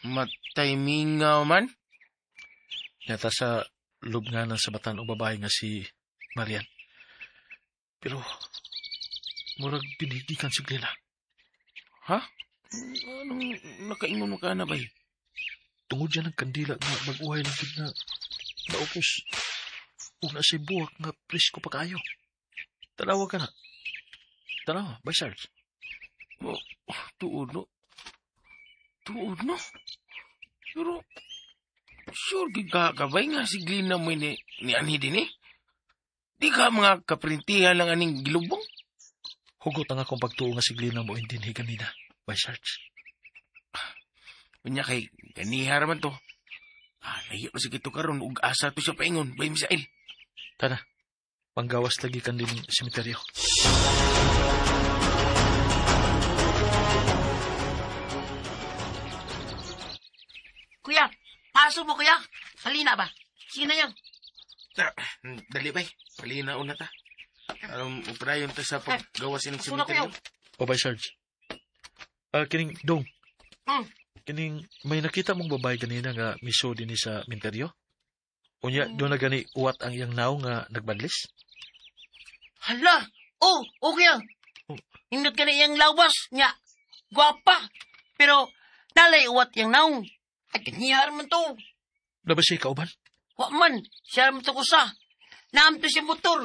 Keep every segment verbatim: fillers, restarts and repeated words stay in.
Matay mingaw man? Yata sa lubnganan sa batan o babae nga si Marian. Pero, murag dinidikan si Glena. Ha? Anong nakaingon mo ka na bay? Tungod yan ang kandila nga mag-uhay lang gid na naupos. Huwag na siya buwak nga presko pa kayo. Tanawa ka na. Tanawa, by Sarge. Oh, tuod no? Tuod no? Pero, sure di ka kabay nga si Glena mo ni, ni Ani din eh? Di ka mga kaprintihan lang aning gilubong? Hugot ang akong pagtuo nga si Glena mo hindi ni kanina, by Sarge. Kunya kay ganihar man to. Ah, layo na sige to karon ug asa to siya paingon, bay Misael. Tana, panggawas lagi kan din semeteryo. Kuya, paso mo kuya. Halina ba? Sige na yan. Ta, dali bay, palinaon na ta. Alam, uprayon ta sa paggawas ng Suna kuya. semeteryo. O by Sarge. Ah, kining dong. Hmm. Kining may nakita mong babae ganina nga miso din sa minteryo? Unya, doon na gani uwat ang iyang naw nga nagbadlis? Hala! Oh, oh kuya. Oh. Hindot ka na iyang lawas niya. Gwapa. Pero, dalay uwat yung naong. At kaniyar man to. Labas siya kauban? Wa man, siya man to kusa. Naam to siya motor.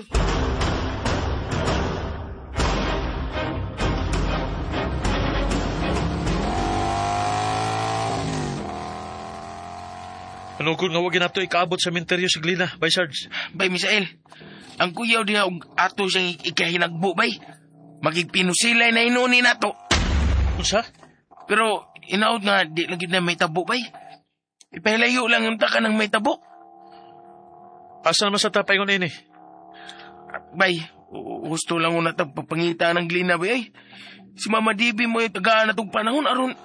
Ano kung nga wag nato ikaabot sa minteryo si Glena, by Sarge? Bay Misael, ang kuyaw diha og ato siyang ikahinagbo bay. Magigpinusilay na inuni nato. Unsa? Pero inaud nga di lagi na may tabo bay. Ipahilayo lang yung taka ng may tabo. Asa naman sa tapay ko nini? Bay, gu- gusto lang una tag papangita ng Glena bay ay. Si Mama Dibi mo yung tagaan na tong panahon aron